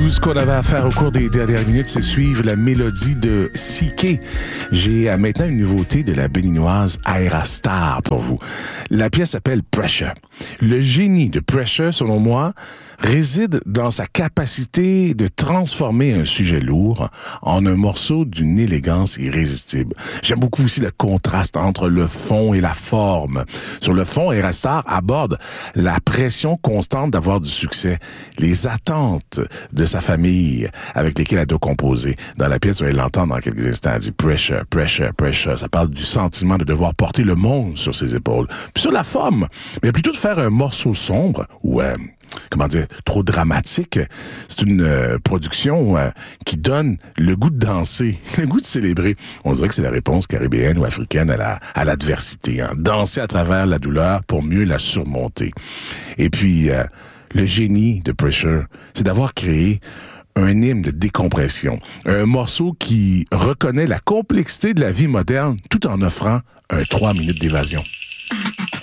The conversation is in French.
Tout ce qu'on avait à faire au cours des dernières minutes, c'est suivre la mélodie de CK. J'ai maintenant une nouveauté de la béninoise Aerastar pour vous. La pièce s'appelle Pressure. Le génie de Pressure, selon moi, réside dans sa capacité de transformer un sujet lourd en un morceau d'une élégance irrésistible. J'aime beaucoup aussi le contraste entre le fond et la forme. Sur le fond, Aerastar aborde la pression constante d'avoir du succès, les attentes de sa famille avec lesquelles elle doit composer. Dans la pièce, on va l'entendre dans quelques instants, elle dit pressure, pressure, pressure. Ça parle du sentiment de devoir porter le monde sur ses épaules. Puis sur la forme, mais plutôt de faire un morceau sombre ou trop dramatique. C'est une production qui donne le goût de danser, le goût de célébrer. On dirait que c'est la réponse caribéenne ou africaine à l'adversité. Hein. Danser à travers la douleur pour mieux la surmonter. Et puis, le génie de Pressure, c'est d'avoir créé un hymne de décompression. Un morceau qui reconnaît la complexité de la vie moderne tout en offrant un 3 minutes d'évasion.